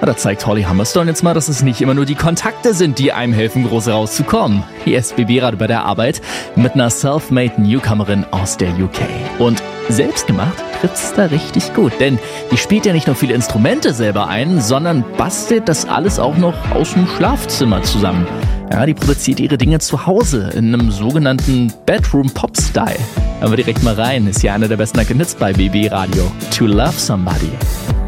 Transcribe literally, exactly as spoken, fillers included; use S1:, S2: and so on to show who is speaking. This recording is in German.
S1: Da zeigt Holly Humberstone jetzt mal, dass es nicht immer nur die Kontakte sind, die einem helfen, groß rauszukommen. Hier ist B B Radio bei der Arbeit mit einer self-made Newcomerin aus der U K. Und selbstgemacht trifft's da richtig gut, denn die spielt ja nicht nur viele Instrumente selber ein, sondern bastelt das alles auch noch aus dem Schlafzimmer zusammen. Ja, die produziert ihre Dinge zu Hause in einem sogenannten Bedroom-Pop-Style. Hören wir direkt mal rein, ist ja einer der besten Hits bei B B Radio. To Love Somebody.